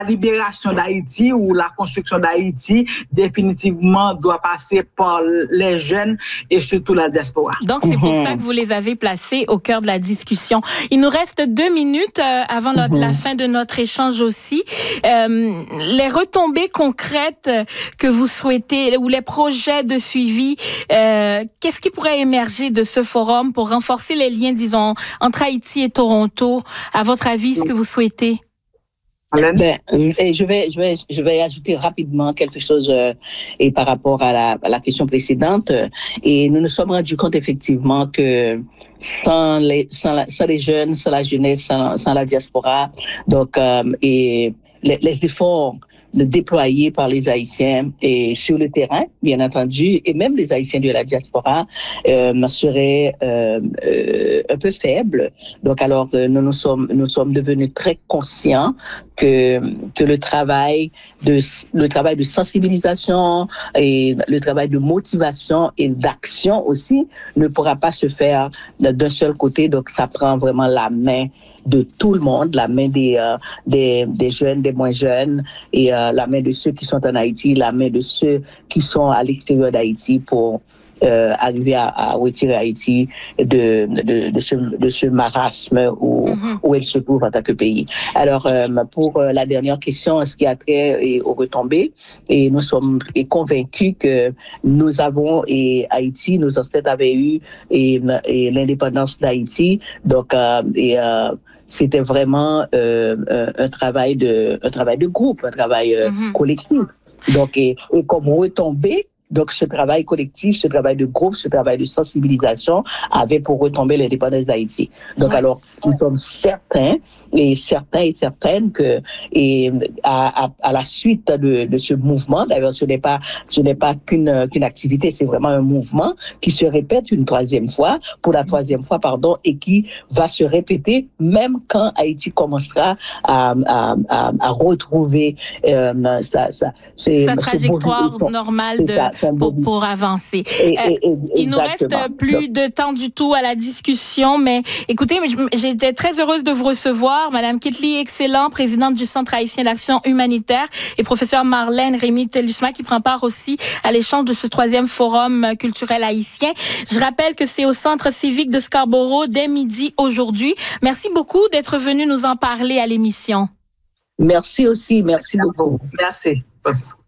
libération d'Haïti ou la construction d'Haïti définitivement doit passer par les jeunes et surtout la diaspora. Donc, c'est pour ça que vous les avez placés au cœur de la discussion. Il nous reste 2 minutes avant la fin de notre échange aussi. Les retombées concrètes que vous souhaitez ou les projets de suivi, qu'est-ce qui pourrait émerger de ce forum pour renforcer les liens, disons, entre Haïti et Toronto? À votre avis, ce que vous souhaitez? Je vais ajouter rapidement quelque chose et par rapport à la question précédente. Et nous nous sommes rendus compte effectivement que sans les jeunes, sans la jeunesse, sans la diaspora, donc et les efforts déployés par les Haïtiens et sur le terrain, bien entendu, et même les Haïtiens de la diaspora seraient un peu faibles. Donc alors nous sommes devenus très conscients que le travail de sensibilisation et le travail de motivation et d'action aussi ne pourra pas se faire d'un seul côté. Donc ça prend vraiment la main de tout le monde, la main des jeunes, des moins jeunes, et la main de ceux qui sont en Haïti, la main de ceux qui sont à l'extérieur d'Haïti pour arriver à retirer Haïti de ce marasme où elle se trouve en tant que pays. Alors, pour la dernière question, ce qui a trait aux retombées, et nous sommes convaincus que nous avons, et Haïti, nos ancêtres avaient eu et l'indépendance d'Haïti, donc c'était vraiment un travail de groupe, un travail collectif. Donc, et comme retombée, donc, ce travail collectif, ce travail de groupe, ce travail de sensibilisation avait pour retomber l'indépendance d'Haïti. Donc, alors, nous sommes certains et certaines que, et à la suite de ce mouvement, d'ailleurs, ce n'est pas qu'une activité, c'est vraiment un mouvement qui se répète pour la troisième fois, et qui va se répéter même quand Haïti commencera à retrouver sa trajectoire normale pour avancer. Il nous reste plus de temps du tout à la discussion, mais écoutez, j'étais très heureuse de vous recevoir, Madame Kitli Excellent, présidente du Centre haïtien d'action humanitaire, et professeur Marlène Rémy-Tellusma, qui prend part aussi à l'échange de ce 3e forum culturel haïtien. Je rappelle que c'est au Centre civique de Scarborough dès midi aujourd'hui. Merci beaucoup d'être venu nous en parler à l'émission. Merci aussi, merci beaucoup. Merci.